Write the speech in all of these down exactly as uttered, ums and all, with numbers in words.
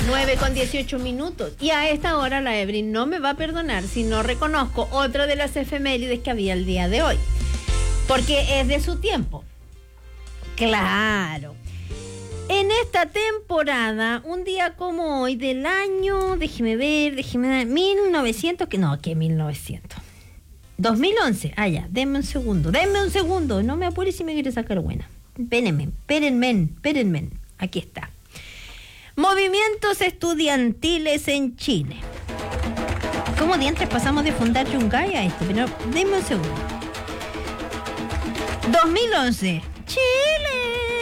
nueve con dieciocho minutos. Y a esta hora la Evelyn no me va a perdonar si no reconozco otra de las efemérides que había el día de hoy. Porque es de su tiempo. Claro. En esta temporada, un día como hoy del año, déjeme ver, déjeme ver, mil novecientos, que no, que mil novecientos. dos mil once, ah ya, denme un segundo, denme un segundo, no me apure si me quiere sacar buena. Espérenme, espérenme, espérenme, aquí está. Movimientos estudiantiles en Chile. ¿Cómo diantres pasamos de fundar Yungay a esto? Pero denme un segundo. dos mil once, Chile.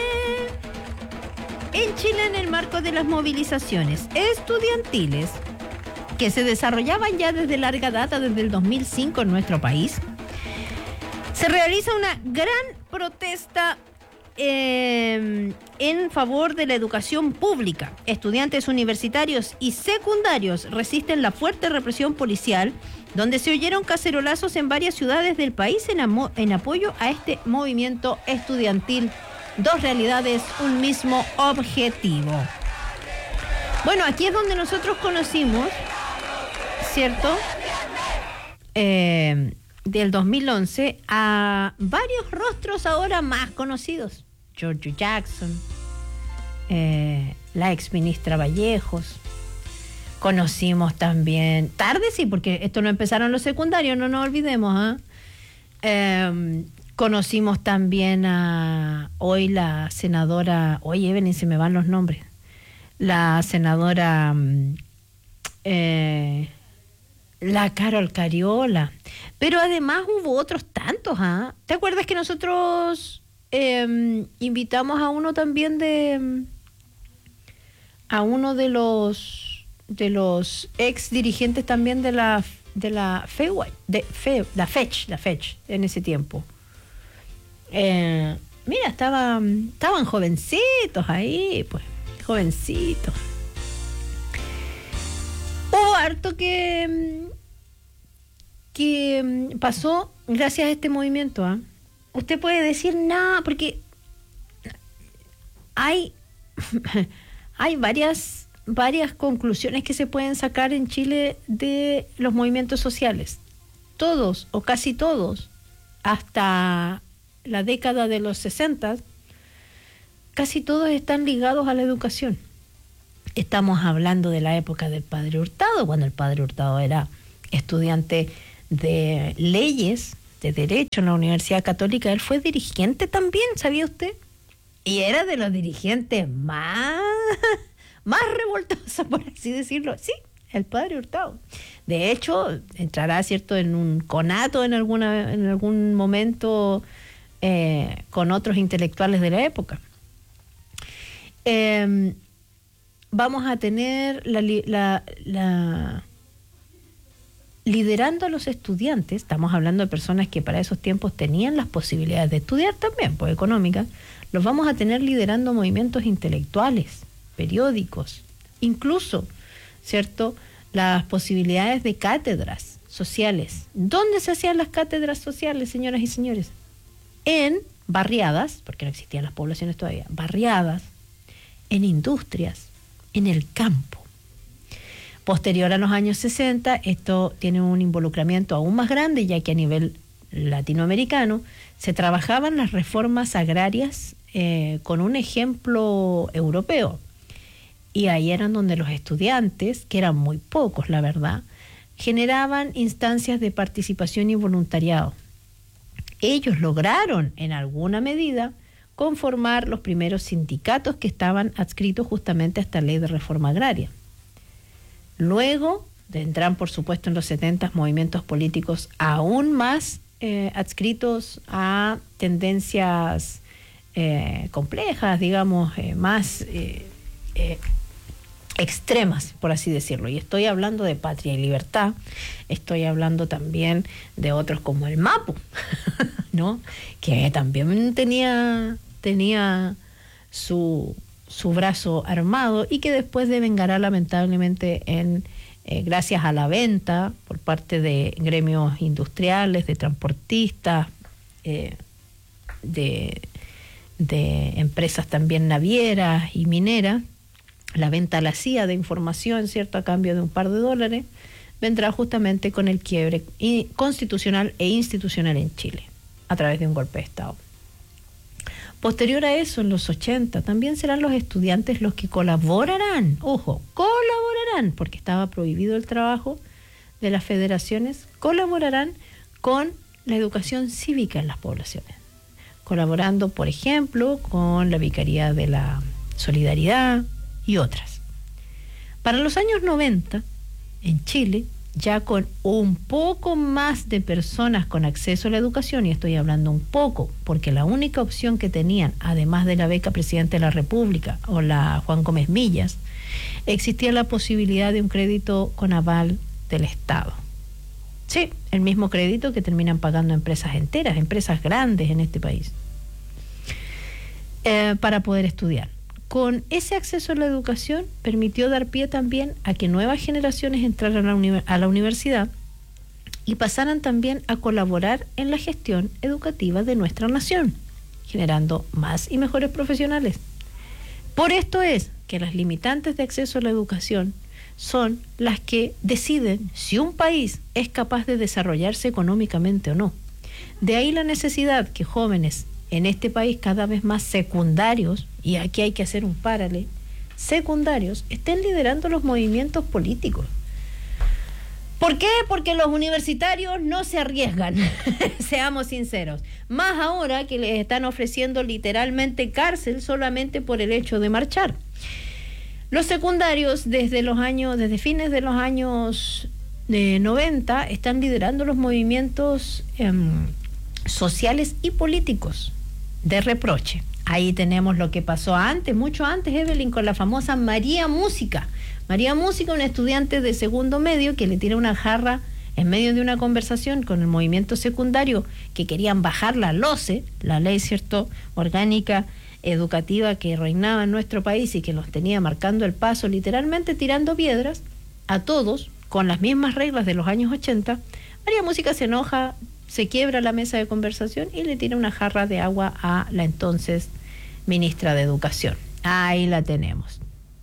En Chile, en el marco de las movilizaciones estudiantiles que se desarrollaban ya desde larga data, desde el dos mil cinco en nuestro país, se realiza una gran protesta eh, en favor de la educación pública. Estudiantes universitarios y secundarios resisten la fuerte represión policial, donde se oyeron cacerolazos en varias ciudades del país en, amo- en apoyo a este movimiento estudiantil. Dos realidades, un mismo objetivo. Bueno, aquí es donde nosotros conocimos, ¿cierto? Eh, del dos mil once a varios rostros ahora más conocidos. George Jackson, eh, la ex ministra Vallejos. Conocimos también, tarde sí, porque esto no empezaron los secundarios, no nos olvidemos, ¿eh? Eh, Conocimos también a hoy la senadora, oye Evelyn, se me van los nombres, la senadora, eh, la Carol Cariola, pero además hubo otros tantos, ¿ah? ¿Te acuerdas que nosotros eh, invitamos a uno también de, a uno de los, de los ex dirigentes también de la, de la F E, de F E, la FECH, la FECH en ese tiempo? Eh, mira, estaban, estaban jovencitos ahí, pues, jovencitos. Hubo harto que, que pasó gracias a este movimiento, ¿eh? Usted puede decir nada, porque hay, hay varias, varias conclusiones que se pueden sacar en Chile de los movimientos sociales. Todos, o casi todos, hasta la década de los sesenta, casi todos están ligados a la educación. Estamos hablando de la época del Padre Hurtado, cuando el Padre Hurtado era estudiante de leyes, de derecho en la Universidad Católica. Él fue dirigente también, ¿sabía usted? Y era de los dirigentes más, más revoltosos, por así decirlo. Sí, el Padre Hurtado. De hecho, entrará, ¿cierto?, en un conato en, alguna, en algún momento Eh, con otros intelectuales de la época. Eh, vamos a tener la, la, la liderando a los estudiantes, estamos hablando de personas que para esos tiempos tenían las posibilidades de estudiar también, pues económicas, los vamos a tener liderando movimientos intelectuales, periódicos, incluso, ¿cierto?, las posibilidades de cátedras sociales. ¿Dónde se hacían las cátedras sociales, señoras y señores? En barriadas, porque no existían las poblaciones todavía, barriadas, en industrias, en el campo. Posterior a los años sesenta, esto tiene un involucramiento aún más grande, ya que a nivel latinoamericano se trabajaban las reformas agrarias eh, con un ejemplo europeo. Y ahí eran donde los estudiantes, que eran muy pocos, la verdad, generaban instancias de participación y voluntariado. Ellos lograron, en alguna medida, conformar los primeros sindicatos que estaban adscritos justamente a esta ley de reforma agraria. Luego vendrán, por supuesto, en los setenta movimientos políticos aún más eh, adscritos a tendencias eh, complejas, digamos, eh, más eh, eh, extremas, por así decirlo. Y estoy hablando de Patria y Libertad, estoy hablando también de otros como el MAPU, ¿no?, que también tenía, tenía su, su brazo armado y que después devengará lamentablemente en, eh, gracias a la venta por parte de gremios industriales, de transportistas, eh, de, de empresas también navieras y mineras, la venta a la C I A de información, ¿cierto?, a cambio de un par de dólares, vendrá justamente con el quiebre constitucional e institucional en Chile, a través de un golpe de Estado. Posterior a eso, en los ochenta, también serán los estudiantes los que colaborarán, ojo, colaborarán, porque estaba prohibido el trabajo de las federaciones, colaborarán con la educación cívica en las poblaciones, colaborando, por ejemplo, con la Vicaría de la Solidaridad y otras. Para los años noventa, en Chile, ya con un poco más de personas con acceso a la educación, y estoy hablando un poco, porque la única opción que tenían, además de la beca Presidente de la República o la Juan Gómez Millas, existía la posibilidad de un crédito con aval del Estado. Sí, el mismo crédito que terminan pagando empresas enteras, empresas grandes en este país, eh, para poder estudiar. Con ese acceso a la educación permitió dar pie también a que nuevas generaciones entraran a la, uni- a la universidad y pasaran también a colaborar en la gestión educativa de nuestra nación, generando más y mejores profesionales. Por esto es que las limitantes de acceso a la educación son las que deciden si un país es capaz de desarrollarse económicamente o no. De ahí la necesidad que jóvenes en este país cada vez más secundarios, y aquí hay que hacer un paralelo, secundarios, estén liderando los movimientos políticos. ¿Por qué? Porque los universitarios no se arriesgan, seamos sinceros. Más ahora que les están ofreciendo literalmente cárcel solamente por el hecho de marchar. Los secundarios, desde los años, desde fines de los años eh, noventa, están liderando los movimientos eh, sociales y políticos de reproche. Ahí tenemos lo que pasó antes, mucho antes, Evelyn, con la famosa María Música. María Música, una estudiante de segundo medio que le tira una jarra en medio de una conversación con el movimiento secundario que querían bajar la LOCE, la ley, cierto, orgánica educativa que reinaba en nuestro país y que nos tenía marcando el paso, literalmente tirando piedras a todos con las mismas reglas de los años ochenta. María Música se enoja, se quiebra la mesa de conversación y le tira una jarra de agua a la entonces ministra de Educación. Ahí la tenemos.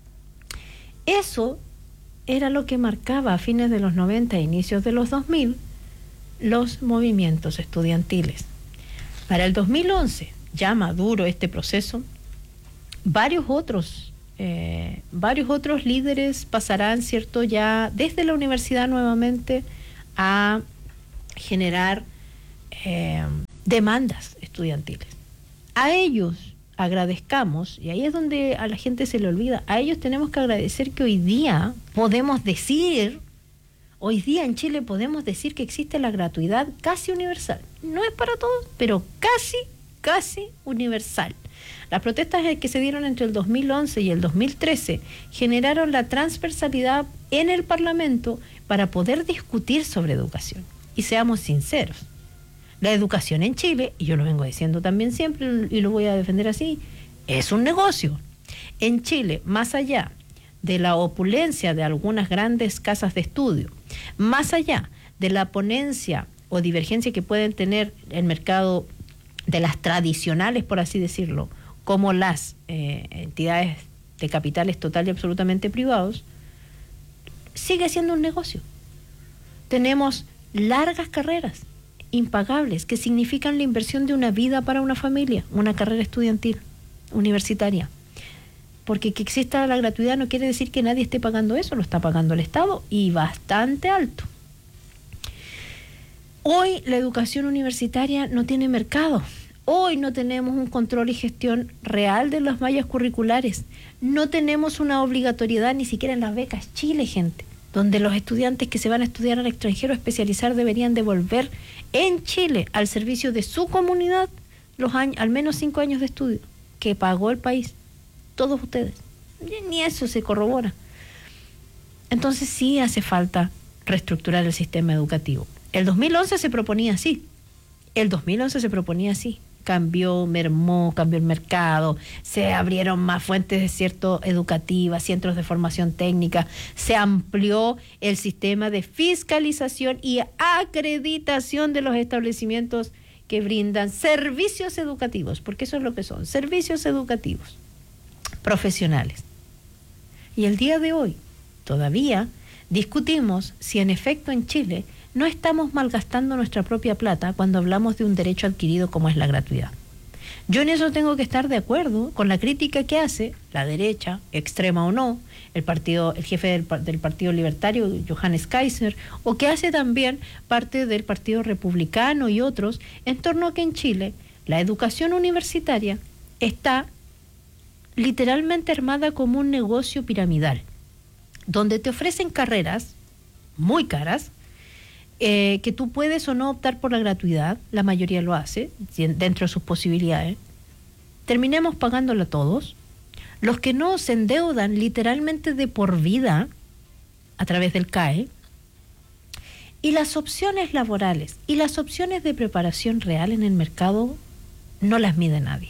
Eso era lo que marcaba a fines de los noventa e inicios de los dos mil los movimientos estudiantiles. Para el dos mil once, ya maduro este proceso, varios otros, eh, varios otros líderes pasarán, ¿cierto?, ya desde la universidad nuevamente a generar eh, demandas estudiantiles. A ellos agradezcamos, y ahí es donde a la gente se le olvida, a ellos tenemos que agradecer que hoy día podemos decir, hoy día en Chile podemos decir que existe la gratuidad casi universal. No es para todos, pero casi, casi universal. Las protestas que se dieron entre el dos mil once y el dos mil trece generaron la transversalidad en el Parlamento para poder discutir sobre educación. Y seamos sinceros, la educación en Chile, y yo lo vengo diciendo también siempre y lo voy a defender así, es un negocio. En Chile, más allá de la opulencia de algunas grandes casas de estudio, más allá de la ponencia o divergencia que pueden tener el mercado de las tradicionales, por así decirlo, como las eh, entidades de capitales total y absolutamente privados, sigue siendo un negocio. Tenemos largas carreras impagables que significan la inversión de una vida para una familia, una carrera estudiantil, universitaria. Porque que exista la gratuidad no quiere decir que nadie esté pagando eso, lo está pagando el Estado y bastante alto. Hoy la educación universitaria no tiene mercado. Hoy no tenemos un control y gestión real de las mallas curriculares. No tenemos una obligatoriedad ni siquiera en las becas Chile, gente, donde los estudiantes que se van a estudiar al extranjero a especializar deberían devolver en Chile al servicio de su comunidad los años, al menos cinco años de estudio que pagó el país, todos ustedes. Ni eso se corrobora. Entonces sí hace falta reestructurar el sistema educativo. El dos mil once se proponía así. El dos mil once se proponía así. Cambió, mermó, cambió el mercado, se abrieron más fuentes de cierto educativas, centros de formación técnica, se amplió el sistema de fiscalización y acreditación de los establecimientos que brindan servicios educativos, porque eso es lo que son, servicios educativos profesionales. Y el día de hoy todavía discutimos si en efecto en Chile no estamos malgastando nuestra propia plata cuando hablamos de un derecho adquirido como es la gratuidad. Yo en eso tengo que estar de acuerdo con la crítica que hace la derecha, extrema o no, el partido, el jefe del, del Partido Libertario, Johannes Kaiser, o que hace también parte del Partido Republicano y otros, en torno a que en Chile la educación universitaria está literalmente armada como un negocio piramidal, donde te ofrecen carreras muy caras, eh, que tú puedes o no optar por la gratuidad, la mayoría lo hace, dentro de sus posibilidades. Terminemos pagándola todos. Los que no se endeudan literalmente de por vida a través del C A E, y las opciones laborales y las opciones de preparación real en el mercado no las mide nadie.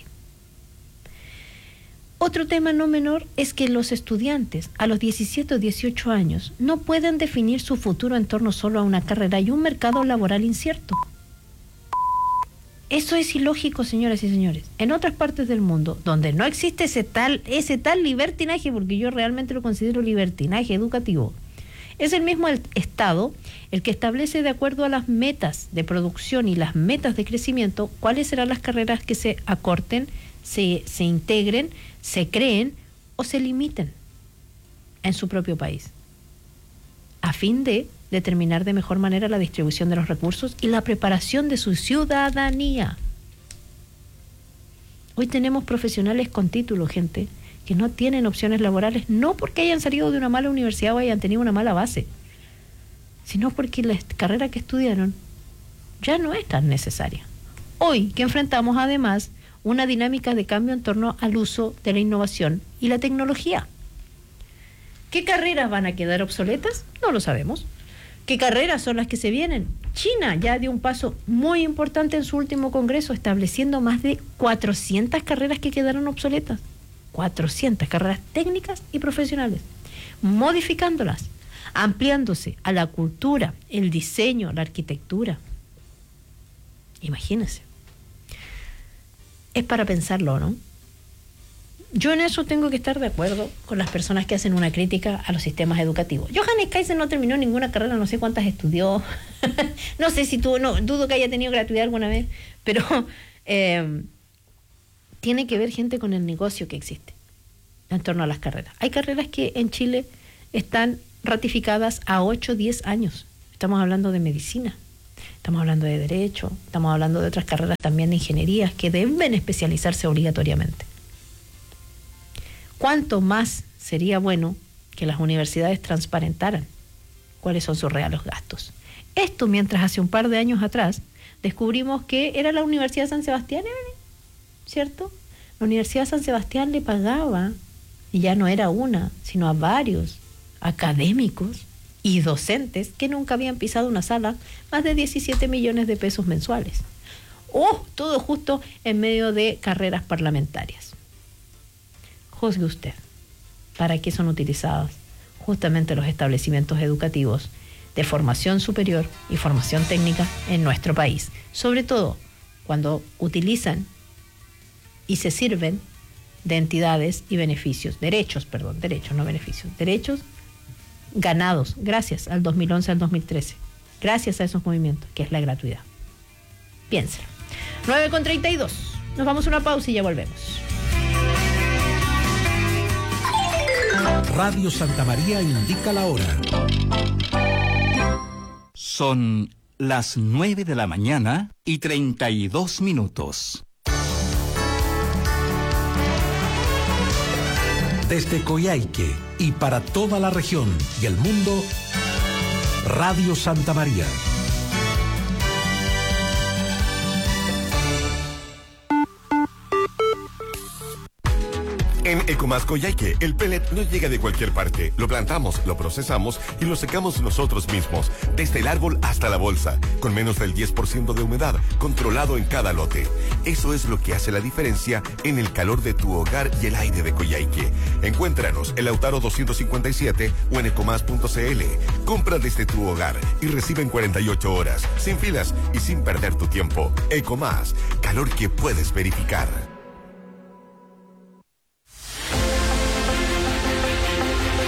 Otro tema no menor es que los estudiantes a los diecisiete o dieciocho años no pueden definir su futuro en torno solo a una carrera y un mercado laboral incierto. Eso es ilógico, señoras y señores. En otras partes del mundo, donde no existe ese tal, ese tal libertinaje, porque yo realmente lo considero libertinaje educativo, es el mismo el Estado el que establece, de acuerdo a las metas de producción y las metas de crecimiento, cuáles serán las carreras que se acorten, se, se integren, se creen o se limiten en su propio país, a fin de determinar de mejor manera la distribución de los recursos y la preparación de su ciudadanía. Hoy tenemos profesionales con título, gente, que no tienen opciones laborales, no porque hayan salido de una mala universidad o hayan tenido una mala base, sino porque la carrera que estudiaron ya no es tan necesaria. Hoy que enfrentamos además una dinámica de cambio en torno al uso de la innovación y la tecnología. ¿Qué carreras van a quedar obsoletas? No lo sabemos. ¿Qué carreras son las que se vienen? China ya dio un paso muy importante en su último congreso, estableciendo más de cuatrocientas carreras que quedaron obsoletas. cuatrocientas carreras técnicas y profesionales, modificándolas, ampliándose a la cultura, el diseño, la arquitectura. Imagínense. Es para pensarlo, ¿no? Yo en eso tengo que estar de acuerdo con las personas que hacen una crítica a los sistemas educativos. Johannes Kaiser no terminó ninguna carrera, no sé cuántas estudió, no sé si tuvo, no, dudo que haya tenido gratuidad alguna vez, pero eh, tiene que ver, gente, con el negocio que existe en torno a las carreras. Hay carreras que en Chile están ratificadas a ocho o diez años. Estamos hablando de medicina, estamos hablando de derecho, estamos hablando de otras carreras también de ingenierías que deben especializarse obligatoriamente. ¿Cuánto más sería bueno que las universidades transparentaran cuáles son sus reales gastos? Esto mientras hace un par de años atrás descubrimos que era la Universidad de San Sebastián, ¿cierto? La Universidad de San Sebastián le pagaba, y ya no era una, sino a varios académicos y docentes que nunca habían pisado una sala, más de diecisiete millones de pesos mensuales. ¡Oh! Todo justo en medio de carreras parlamentarias. Juzgue usted para qué son utilizados justamente los establecimientos educativos de formación superior y formación técnica en nuestro país, sobre todo cuando utilizan y se sirven de entidades y beneficios, derechos, perdón, derechos, no beneficios, derechos ganados gracias al dos mil once al dos mil trece, gracias a esos movimientos, que es la gratuidad. Piénselo. nueve con treinta y dos. Nos vamos a una pausa y ya volvemos. Radio Santa María indica la hora. Son las nueve de la mañana y treinta y dos minutos. Desde Coyhaique y para toda la región y el mundo, Radio Santa María. En Ecomás Coyhaique, el pellet no llega de cualquier parte. Lo plantamos, lo procesamos y lo secamos nosotros mismos, desde el árbol hasta la bolsa, con menos del diez por ciento de humedad, controlado en cada lote. Eso es lo que hace la diferencia en el calor de tu hogar y el aire de Coyhaique. Encuéntranos en Lautaro doscientos cincuenta y siete o en ecomás punto cl. Compra desde tu hogar y recibe en cuarenta y ocho horas, sin filas y sin perder tu tiempo. Ecomás, calor que puedes verificar.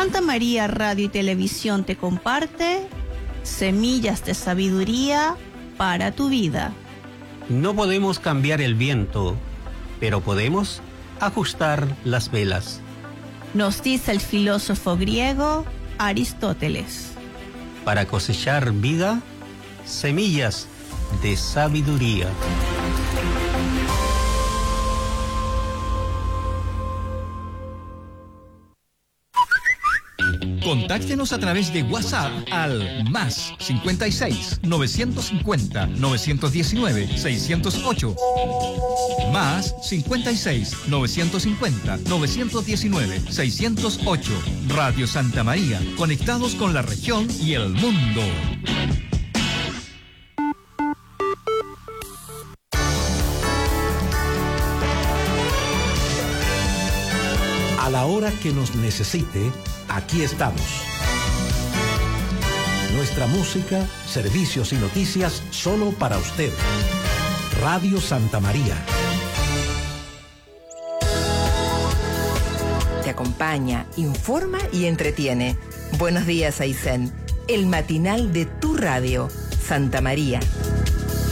Santa María Radio y Televisión te comparte semillas de sabiduría para tu vida. No podemos cambiar el viento, pero podemos ajustar las velas. Nos dice el filósofo griego Aristóteles. Para cosechar vida, semillas de sabiduría. Contáctenos a través de WhatsApp al más cincuenta y seis, novecientos cincuenta, novecientos diecinueve, seiscientos ocho. Más cincuenta y seis, novecientos cincuenta, novecientos diecinueve, seiscientos ocho. Radio Santa María, conectados con la región y el mundo. A la hora que nos necesite, aquí estamos. Nuestra música, servicios y noticias solo para usted. Radio Santa María. Te acompaña, informa y entretiene. Buenos días, Aysén. El matinal de tu radio, Santa María.